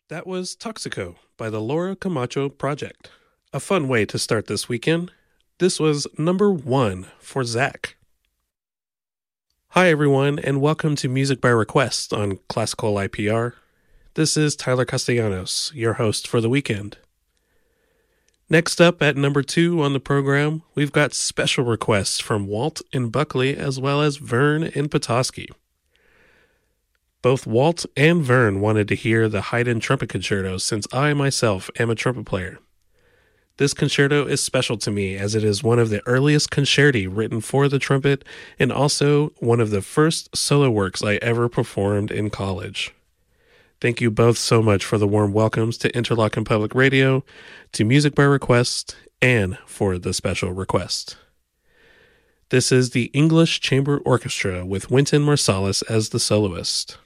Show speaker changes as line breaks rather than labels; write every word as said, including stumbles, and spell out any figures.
That was Toxico by the Laura Camacho Project. A fun way to start this weekend. This was number one for Zach. Hi, everyone, and welcome to Music by Request on Classical I P R. This is Tyler Castellanos, your host for the weekend. Next up at number two on the program, we've got special requests from Walt and Buckley as well as Vern and Petoskey. Both Walt and Vern wanted to hear the Haydn Trumpet Concerto since I myself am a trumpet player. This concerto is special to me as it is one of the earliest concerti written for the trumpet and also one of the first solo works I ever performed in college. Thank you both so much for the warm welcomes to Interlochen Public Radio, to Music by Request, and for the special request. This is the English Chamber Orchestra with Wynton Marsalis as the soloist.